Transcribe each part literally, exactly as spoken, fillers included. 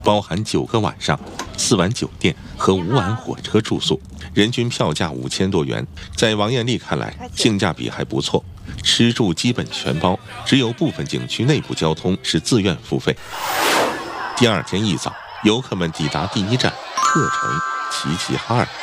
包含九个晚上、四晚酒店和五晚火车住宿，人均票价五千多元。在王艳丽看来，性价比还不错，吃住基本全包，只有部分景区内部交通是自愿付费。第二天一早，游客们抵达第一站鹤城齐齐哈尔。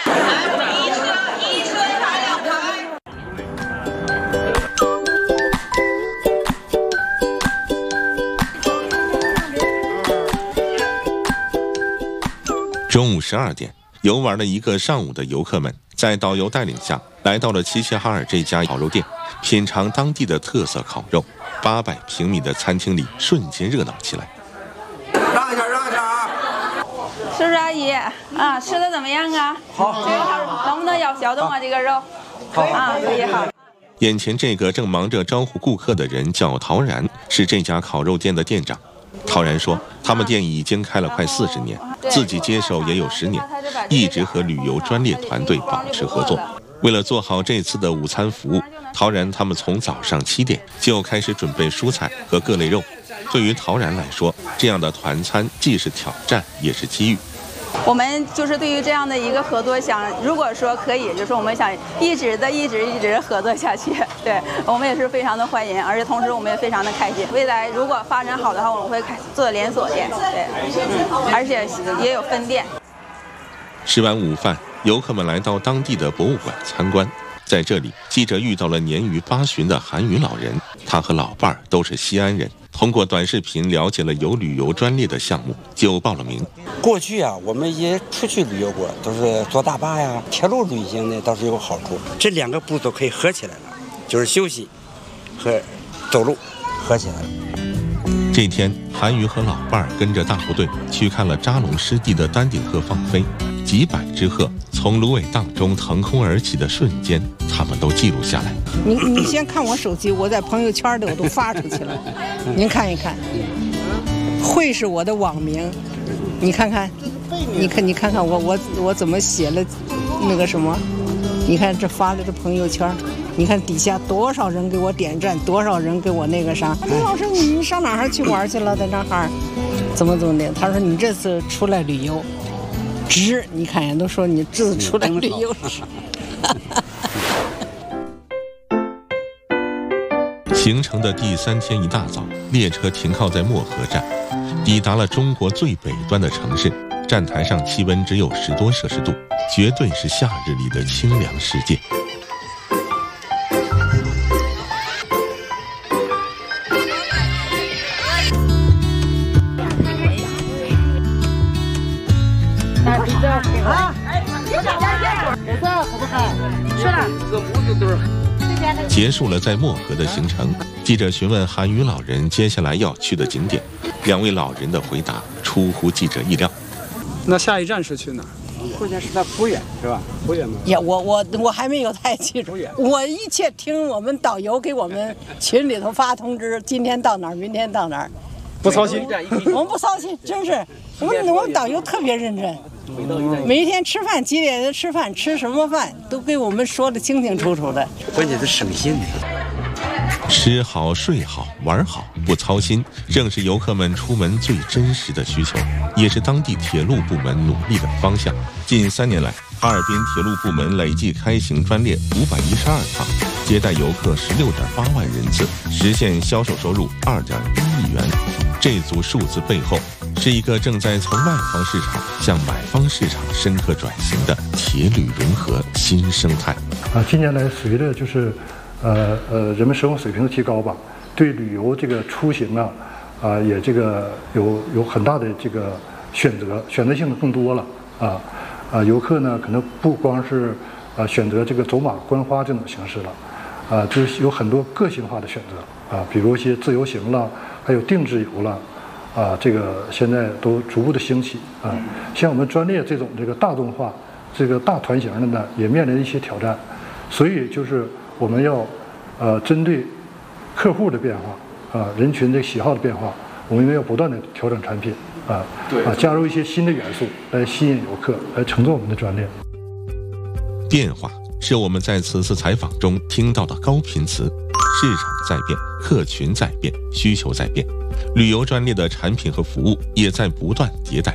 中午十二点，游玩了一个上午的游客们，在导游带领下，来到了齐齐哈尔这家烤肉店，品尝当地的特色烤肉。八百平米的餐厅里瞬间热闹起来。 让一下，让一下啊！ 叔叔阿姨啊，吃的怎么样啊？好。这个能不能咬小洞啊？这个肉。好啊，可以好。 眼前这个正忙着招呼顾客的人叫陶然，是这家烤肉店的店长。陶然说，他们店已经开了快四十年，自己接手也有十年，一直和旅游专列团队保持合作。为了做好这次的午餐服务，陶然他们从早上七点就开始准备蔬菜和各类肉。对于陶然来说，这样的团餐既是挑战，也是机遇。 我们就是对于这样的一个合作，想如果说可以，就是我们想一直的一直一直合作下去。对我们也是非常的欢迎，而且同时我们也非常的开心。未来如果发展好的话，我们会开做连锁店，对，嗯，而且也有分店。 吃完午饭，游客们来到当地的博物馆参观。在这里，记者遇到了年逾八旬的韩宇老人，他和老伴儿都是西安人。通过短视频了解了有旅游专列的项目，就报了名。 过去啊，我们也出去旅游过，都是坐大巴呀、铁路旅行呢，倒是有好处。这两个步骤可以合起来了，就是休息和走路合起来了。 这天，韩宇和老伴儿跟着大部队去看了扎龙湿地的丹顶鹤放飞，几百只鹤从芦苇荡中腾空而起的瞬间，他们都记录下来。 你你先看我手机，我在朋友圈里我都发出去了，您看一看。会是我的网名，你看看，你看你看看我我我怎么写了那个什么？你看这发了这朋友圈。你看底下多少人给我点赞，多少人给我那个啥？李老师，你上哪儿去玩去了？在那哈儿，怎么怎么的？他说你这次出来旅游，值。你看人都说你这次出来旅游值。 行程的第三天一大早，列车停靠在漠河站，抵达了中国最北端的城市。站台上气温只有十多摄氏度，绝对是夏日里的清凉世界。结束了在漠河的行程，记者询问韩宇老人接下来要去的景点，两位老人的回答出乎记者意料。 那下一站是去哪儿？ 后面是在抚远，是吧？抚远吗？ 呀，我我我还没有太记住，我一切听我们导游给我们群里头发通知，今天到哪儿，明天到哪儿， 不操心。 我们不操心，真是我们我们导游特别认真。每一天吃饭几点吃饭，吃什么饭都给我们说得清清楚楚的， 关键是省心的。 吃好睡好玩好不操心，正是游客们出门最真实的需求，也是当地铁路部门努力的方向。近三年来，哈尔滨铁路部门累计开行专列五百一十二趟，接待游客十六点八万人次，实现销售收入二点一亿元。这组数字背后，是一个正在从卖方市场向买方市场深刻转型的铁旅融合新生态。 啊，近年来随着就是呃呃人们生活水平的提高吧，对旅游这个出行啊啊也这个有有很大的这个选择，选择性更多了啊啊游客呢可能不光是啊选择这个走马观花这种形式了，啊就是有很多个性化的选择啊，比如一些自由行了，还有定制游了。啊，这个现在都逐步的兴起啊，像我们专列这种这个大众化、这个大团型的呢，也面临一些挑战，所以就是我们要呃针对客户的变化啊、人群的喜好的变化，我们要不断的调整产品啊，啊加入一些新的元素来吸引游客，来乘坐我们的专列。 变化是我们在此次采访中听到的高频词，市场在变，客群在变，需求在变。旅游专列的产品和服务也在不断迭代。